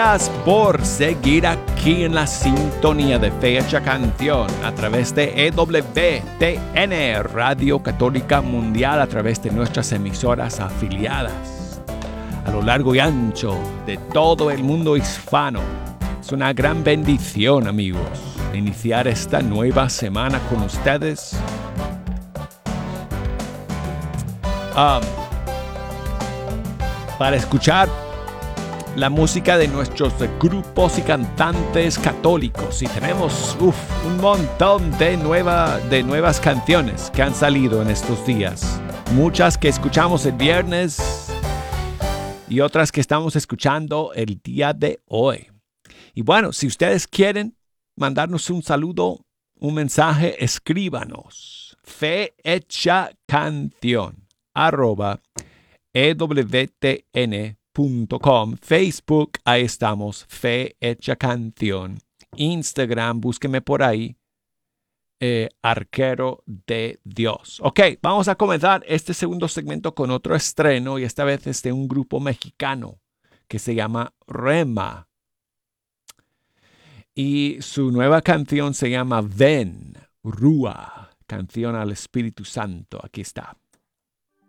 Gracias por seguir aquí en la sintonía de Fecha Canción a través de EWTN, Radio Católica Mundial, a través de nuestras emisoras afiliadas a lo largo y ancho de todo el mundo hispano. Es una gran bendición, amigos, iniciar esta nueva semana con ustedes. Para escuchar la música de nuestros grupos y cantantes católicos. Y tenemos un montón de nuevas canciones que han salido en estos días. Muchas que escuchamos el viernes y otras que estamos escuchando el día de hoy. Y bueno, si ustedes quieren mandarnos un saludo, un mensaje, escríbanos. fehechacanción@ewtn.com. Facebook, ahí estamos, Fe Hecha Canción. Instagram, búsqueme por ahí, Arquero de Dios. Ok, vamos a comenzar este segundo segmento con otro estreno, y esta vez es de un grupo mexicano que se llama Rema. Y su nueva canción se llama Ven, Rúa, canción al Espíritu Santo. Aquí está.